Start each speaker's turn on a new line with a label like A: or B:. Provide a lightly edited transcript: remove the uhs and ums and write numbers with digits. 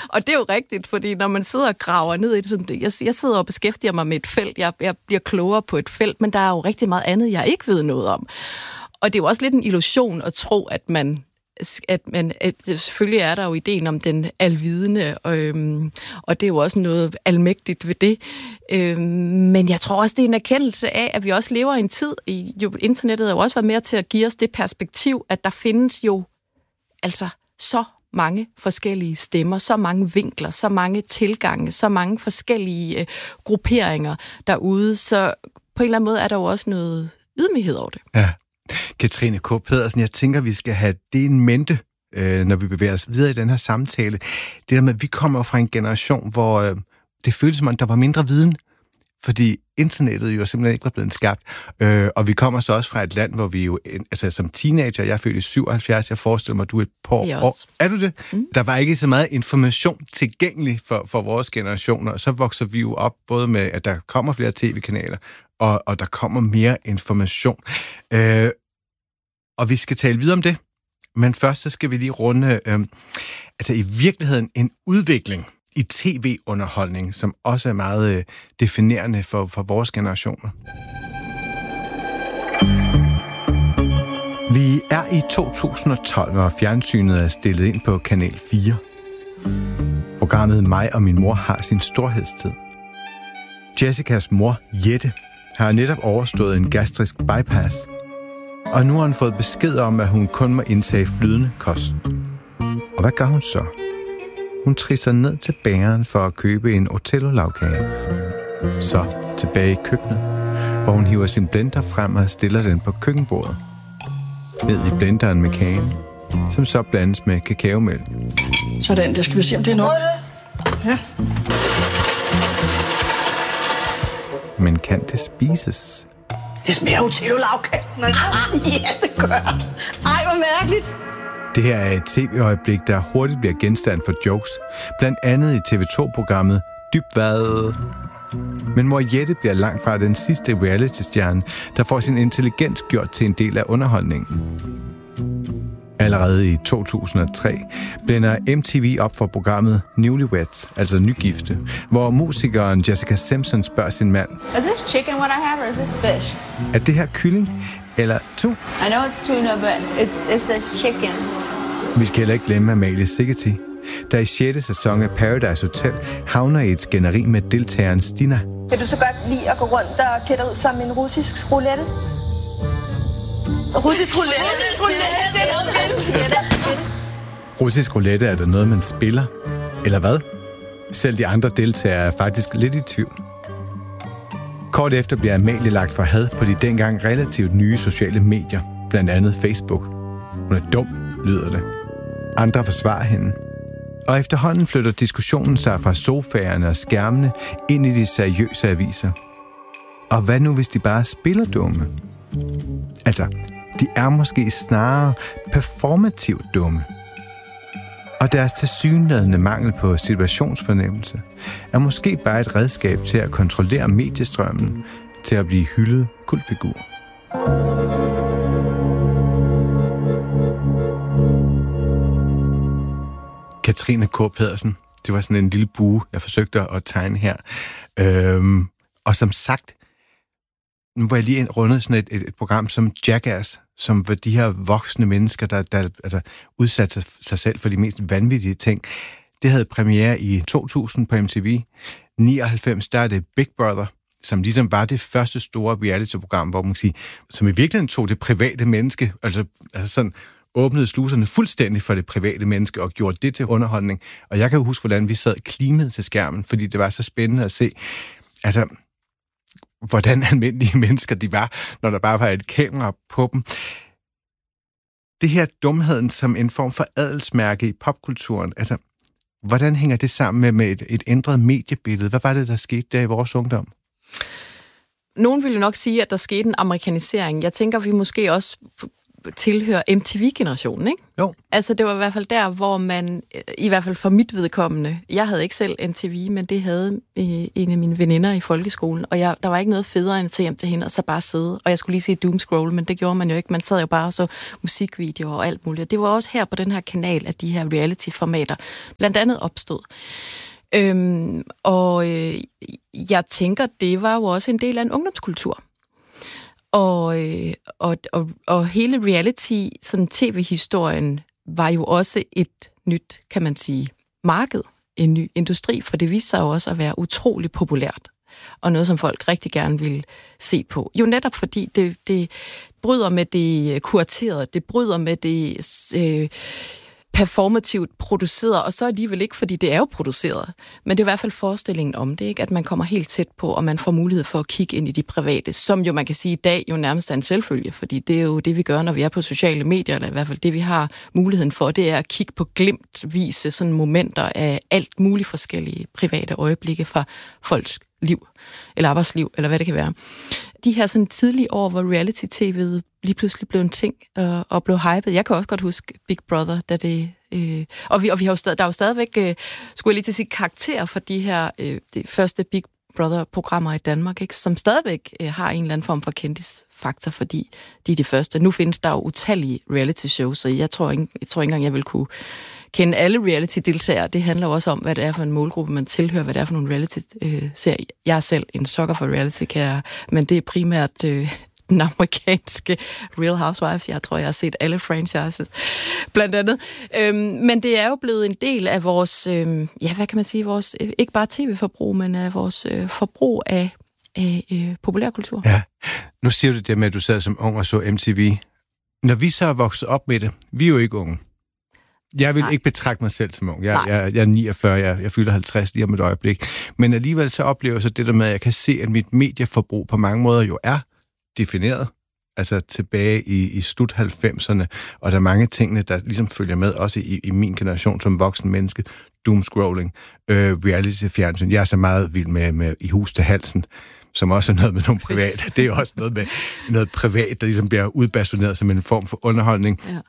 A: Og det er jo rigtigt, fordi når man sidder og graver ned i det, jeg sidder og beskæftiger mig med et felt, jeg bliver klogere på et felt, men der er jo rigtig meget andet, jeg ikke ved noget om. Og det er jo også lidt en illusion at tro, at selvfølgelig er der jo ideen om den alvidende, og det er jo også noget almægtigt ved det. Men jeg tror også, det er en erkendelse af, at vi også lever i en tid, internettet har jo også været med til at give os det perspektiv, at der findes jo altså så mange forskellige stemmer, så mange vinkler, så mange tilgange, så mange forskellige grupperinger derude, så på en eller anden måde er der jo også noget ydmyghed over det.
B: Ja. Katrine K. Pedersen, jeg tænker, vi skal have det in mente, når vi bevæger os videre i den her samtale. Det der med, at vi kommer fra en generation, hvor det føles som om, der var mindre viden, fordi internettet jo simpelthen ikke var blevet skabt. Og vi kommer så også fra et land, hvor vi jo, altså som teenager, jeg er født i 77, jeg forestiller mig, du er et par år. Er du det? Mm. Der var ikke så meget information tilgængelig for vores generationer, og så vokser vi jo op både med, at der kommer flere tv-kanaler, og der kommer mere information. Og vi skal tale videre om det, men først så skal vi lige runde, altså i virkeligheden en udvikling i tv-underholdning, som også er meget definerende for vores generationer. Vi er i 2012, og fjernsynet er stillet ind på Kanal 4. Programmet Mig og min mor har sin storhedstid. Jessicas mor, Jette, har netop overstået en gastrisk bypass, og nu har hun fået besked om, at hun kun må indtage flydende kost. Og hvad gør hun så? Hun trisser ned til bageren for at købe en Otello-lavkage. Så tilbage i køkkenet, hvor hun hiver sin blender frem og stiller den på køkkenbordet. Ned i blenderen med kagen, som så blandes med kakaomælk.
C: Sådan, der skal vi se, om det er nok. Ja.
B: Men kan det spises?
C: Det smager Otello-lavkage. Ja, det gør. Ej, hvor mærkeligt.
B: Det her er et tv-øjeblik, der hurtigt bliver genstand for jokes. Blandt andet i TV2-programmet Dybvad. Men mor Jette bliver langt fra den sidste reality-stjerne, der får sin intelligens gjort til en del af underholdningen. Allerede i 2003 blænder MTV op for programmet Newlyweds, altså nygifte, hvor musikeren Jessica Simpson spørger sin mand:
D: Is this chicken what I have, or is this fish?
B: Er det her kylling eller tun?
D: I know it's tuna, but it says chicken.
B: Vi skal heller ikke glemme Amalie Sigeti, der i 6. sæson af Paradise Hotel havner i et skænderi med deltageren Stina.
E: Kan du så godt lide at gå rundt og klæde ud som en russisk roulette? Russisk roulette?
B: Russisk roulette, er der noget, man spiller? Eller hvad? Selv de andre deltagere er faktisk lidt i tvivl. Kort efter bliver Amalie lagt for had på de dengang relativt nye sociale medier, blandt andet Facebook. Hun er dum, lyder det. Andre forsvarer hende. Og efterhånden flytter diskussionen sig fra sofaerne og skærmene ind i de seriøse aviser. Og hvad nu, hvis de bare spiller dumme? Altså, de er måske snarere performativt dumme. Og deres tilsyneladende mangel på situationsfornemmelse er måske bare et redskab til at kontrollere mediestrømmen til at blive hyldet kultfigur. Katrine K. Pedersen, det var sådan en lille bue, jeg forsøgte at tegne her. Og som sagt, nu var jeg lige rundet sådan et program som Jackass, som var de her voksne mennesker, der altså udsatte sig selv for de mest vanvittige ting. Det havde premiere i 2000 på MTV. 99, der er det Big Brother, som ligesom var det første store reality-program, hvor man kan sige, som i virkeligheden tog det private menneske, altså sådan åbnede sluserne fuldstændig for det private menneske og gjorde det til underholdning. Og jeg kan jo huske, hvordan vi sad klimet til skærmen, fordi det var så spændende at se, altså hvordan almindelige mennesker de var, når der bare var et kamera på dem. Det her dumheden som en form for adelsmærke i popkulturen, altså, hvordan hænger det sammen med et ændret mediebillede? Hvad var det, der skete der i vores ungdom?
A: Nogen ville nok sige, at der skete en amerikanisering. Jeg tænker, vi måske også tilhører MTV-generationen, ikke?
B: Jo.
A: Altså, det var i hvert fald der, hvor man, i hvert fald for mit vedkommende, jeg havde ikke selv MTV, men det havde en af mine veninder i folkeskolen, og der var ikke noget federe end at tage hjem til hende, og så bare sidde. Og jeg skulle lige sige doomscroll, men det gjorde man jo ikke. Man sad jo bare og så musikvideoer og alt muligt. Det var også her på den her kanal, at de her reality-formater blandt andet opstod. Jeg tænker, det var jo også en del af en ungdomskultur. Og hele reality, sådan tv-historien, var jo også et nyt, kan man sige, marked, en ny industri, for det viste sig jo også at være utrolig populært, og noget, som folk rigtig gerne ville se på. Jo netop fordi det bryder med det kuraterede, det bryder med det performativt produceret, og så alligevel ikke, fordi det er jo produceret. Men det er i hvert fald forestillingen om det, ikke? At man kommer helt tæt på, og man får mulighed for at kigge ind i de private, som jo man kan sige i dag jo nærmest er en selvfølge, fordi det er jo det, vi gør, når vi er på sociale medier, eller i hvert fald det, vi har muligheden for, det er at kigge på glimtvise sådan momenter af alt muligt forskellige private øjeblikke fra folks liv, eller arbejdsliv, eller hvad det kan være. De her sådan tidlige år, hvor reality-tv'et lige pludselig blev en ting, og blev hypet. Jeg kan også godt huske Big Brother, da det... Og vi har jo der er jo stadigvæk, skulle jeg lige til at sige, karakterer for de her de første Big Brother-programmer i Danmark, ikke, som stadigvæk har en eller anden form for kendisfaktor, fordi de er de første. Nu findes der jo utallige reality-shows, så jeg tror ikke engang, jeg vil kunne kende alle reality-deltagere. Det handler jo også om, hvad det er for en målgruppe, man tilhører, hvad det er for nogle reality-serier. Jeg er selv en sucker for reality, men det er primært den amerikanske Real Housewives. Jeg tror, jeg har set alle franchises, blandt andet. Men det er jo blevet en del af vores, hvad kan man sige, vores, ikke bare tv-forbrug, men af vores forbrug af populærkultur.
B: Ja, nu siger du det med, at du sad som ung og så MTV. Når vi så er vokset op med det, vi er jo ikke unge. Jeg vil ikke betragte mig selv som ung. Jeg er 49, jeg fylder 50 lige om et øjeblik. Men alligevel så oplever jeg så det der med, at jeg kan se, at mit medieforbrug på mange måder jo er defineret. Altså tilbage i slut 90'erne, og der er mange tingene, der ligesom følger med, også i min generation som voksen menneske. Doomscrolling, reality-fjernsyn. Jeg er så meget vild med I hus til halsen, som også er noget med nogle private. Det er også noget med noget privat, der ligesom bliver udbasuneret som en form for underholdning.